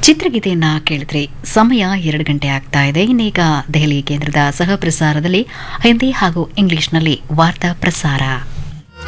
ಚಿತ್ರಗೀತೆಯನ್ನ ಕೇಳಿದ್ರಿ. ಸಮಯ 2 ಗಂಟೆ ಆಗ್ತಾ ಇದೆ. ಇನ್ನೀಗ ದೆಹಲಿ ಕೇಂದ್ರದ ಸಹ ಪ್ರಸಾರದಲ್ಲಿ ಹಿಂದಿ ಹಾಗೂ ಇಂಗ್ಲಿಷ್ನಲ್ಲಿ ವಾರ್ತಾ ಪ್ರಸಾರ.